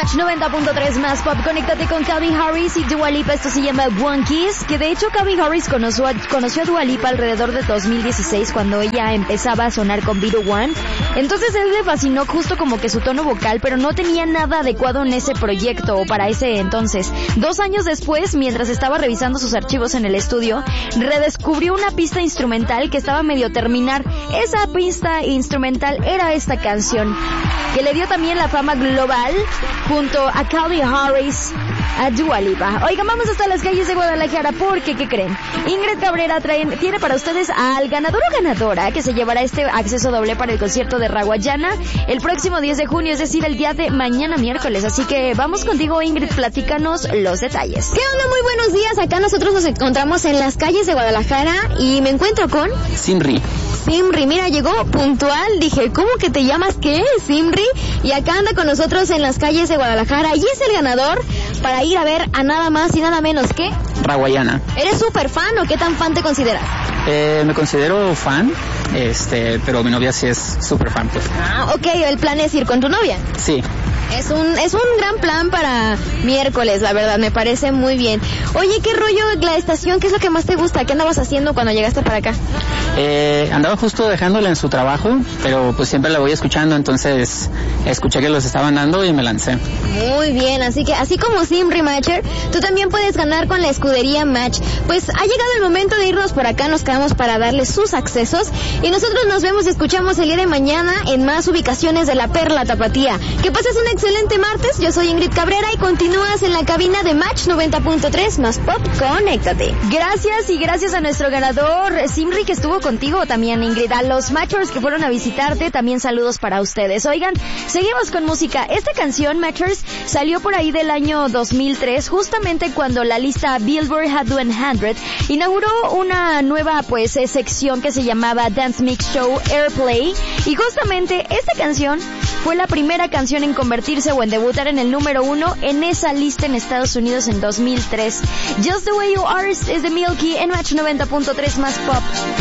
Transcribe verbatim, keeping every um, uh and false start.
Match noventa punto tres más pop. Conéctate con Calvin Harris y Dua Lipa. Esto se llama One Kiss, que de hecho Calvin Harris conoció a, conoció a Dua Lipa alrededor de dos mil dieciséis, cuando ella empezaba a sonar con Be The One. Entonces él le fascinó justo como que su tono vocal, pero no tenía nada adecuado en ese proyecto o para ese entonces. Dos años después, mientras estaba revisando sus archivos en el estudio, redescubrió una pista instrumental que estaba medio terminar. Esa pista instrumental era esta canción, que le dio también la fama global junto a Calvin Harris, a Dua Lipa. Oigan, vamos hasta las calles de Guadalajara porque, ¿qué creen? Ingrid Cabrera trae, tiene para ustedes al ganador o ganadora que se llevará este acceso doble para el concierto de Raguayana el próximo diez de junio, es decir, el día de mañana miércoles. Así que vamos contigo, Ingrid, platícanos los detalles. ¿Qué onda? Muy buenos días. Acá nosotros nos encontramos en las calles de Guadalajara y me encuentro con... Simri. Simri, mira, llegó puntual. Dije, ¿cómo que te llamas qué? Simri. Y acá anda con nosotros en las calles de Guadalajara y es el ganador para ir a ver a nada más y nada menos que... Raguayana. ¿Eres súper fan o qué tan fan te consideras? Eh, me considero fan, este, pero mi novia sí es súper fan, pues. Ah, ok, el plan es ir con tu novia. Sí. Es un es un gran plan para miércoles, la verdad, me parece muy bien. Oye, ¿qué rollo la estación? ¿Qué es lo que más te gusta? ¿Qué andabas haciendo cuando llegaste para acá? Eh, andaba justo dejándola en su trabajo, pero pues siempre la voy escuchando, entonces escuché que los estaban dando y me lancé. Muy bien, así que así como Simri Matcher, tú también puedes ganar con la escudería Match. Pues ha llegado el momento de irnos por acá, nos quedamos para darles sus accesos y nosotros nos vemos y escuchamos el día de mañana en más ubicaciones de la Perla Tapatía. Que pases un excelente martes, yo soy Ingrid Cabrera y continúas en la cabina de Match noventa punto tres más pop, conéctate. Gracias y gracias a nuestro ganador Simri, que estuvo contigo también, Ingrid. A los Matchers que fueron a visitarte, también saludos para ustedes. Oigan, seguimos con música. Esta canción, Matchers, salió por ahí del año dos mil tres, justamente cuando la lista Billboard Hot cien inauguró una nueva pues eh, sección que se llamaba Dance Mix Show Airplay, y justamente esta canción fue la primera canción en convertirse o en debutar en el número uno en esa lista en Estados Unidos en dos mil tres. Just the Way You Are es de Milky en Match noventa punto tres más pop.